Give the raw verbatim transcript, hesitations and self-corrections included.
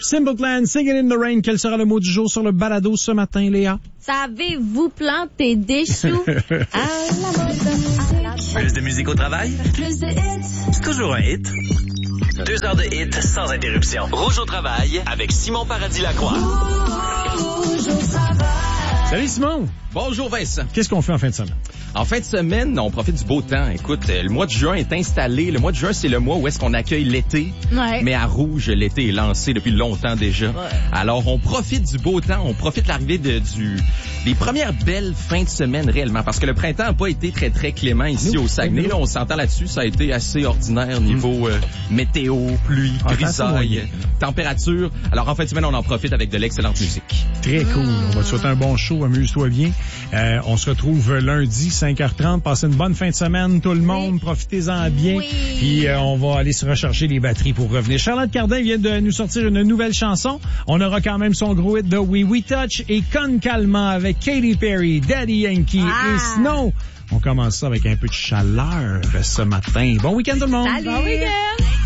Simple Plan, Singing in the Rain. Quel sera le mot du jour sur le balado ce matin, Léa? Savez-vous planter des choux à la musique? Plus de musique au travail? Plus de hits. C'est toujours un hit. Deux heures de hits sans interruption. Rouge au travail avec Simon Paradis-Lacroix. Rouge au travail. Salut Simon! Bonjour Vincent. Qu'est-ce qu'on fait en fin de semaine? En fin de semaine, on profite du beau temps. Écoute, le mois de juin est installé. Le mois de juin, c'est le mois où est-ce qu'on accueille l'été. Ouais. Mais à Rouge, l'été est lancé depuis longtemps déjà. Ouais. Alors, on profite du beau temps. On profite de l'arrivée de, du, des premières belles fins de semaine réellement. Parce que le printemps n'a pas été très, très clément ici Nous, au Saguenay. nous. Là, on s'entend là-dessus. Ça a été assez ordinaire niveau euh, météo, pluie, Ah, grisaille, température. Alors, en fin de semaine, on en profite avec de l'excellente musique. Très cool. On va te souhaiter un bon show. Amuse-toi bien. Euh, on se retrouve lundi, cinq heures trente. Passez une bonne fin de semaine, tout le monde. Oui. Profitez-en bien. Oui. Puis euh, on va aller se recharger les batteries pour revenir. Charlotte Cardin vient de nous sortir une nouvelle chanson. On aura quand même son gros hit de We We Touch et Con Calma avec Katy Perry, Daddy Yankee Ah. et Snow. On commence ça avec un peu de chaleur ce matin. Bon week-end tout le monde. Salut! Bon week-end!